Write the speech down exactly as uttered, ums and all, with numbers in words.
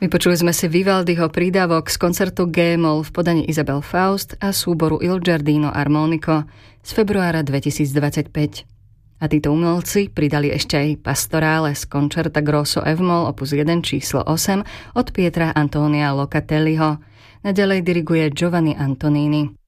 Vypočuli sme si Vivaldiho prídavok z koncertu G-moll v podaní Isabel Faust a súboru Il Giardino Armonico z februára dvetisícdvadsaťpäť. A títo umelci pridali ešte aj Pastorále z Concerta Grosso F-moll opus jeden číslo osem od Pietra Antonia Locatelliho. Naďalej diriguje Giovanni Antonini.